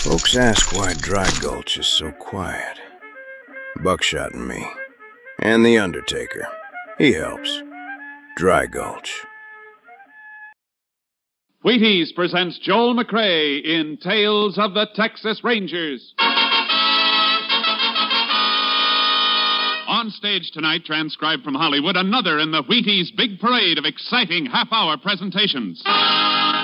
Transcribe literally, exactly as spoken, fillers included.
Folks ask why Dry Gulch is so quiet. Buckshot and me. And the Undertaker. He helps. Dry Gulch. Wheaties presents Joel McRae in Tales of the Texas Rangers. On stage tonight, transcribed from Hollywood, another in the Wheaties big parade of exciting half-hour presentations.